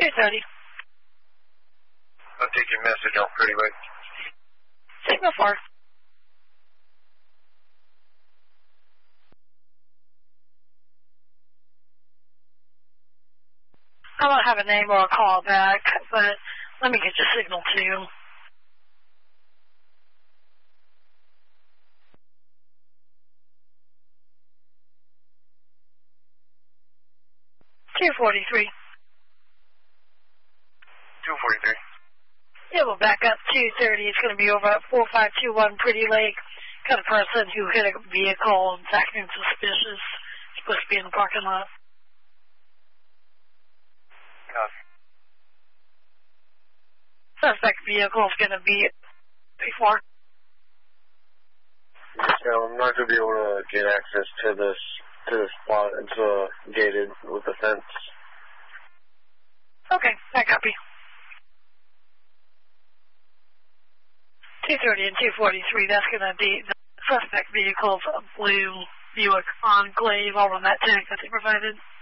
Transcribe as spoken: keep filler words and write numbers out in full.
two thirty. I'll take your message on pretty late. Signal four. I don't have a name or a call back, but let me get your signal to you. two forty-three. two forty-three. Yeah, we'll back up two thirty. It's going to be over at four five two one Pretty Lake. Got a person who hit a vehicle and is acting suspicious. Supposed to be in the parking lot. Copy. Suspect vehicle is going to be at before. So I'm not going to be able to get access to this to this spot. It's uh, gated with a fence. Okay, I copy. two thirty and two forty-three, that's going to be the suspect vehicles, a blue Buick Enclave, all on that tag that they provided.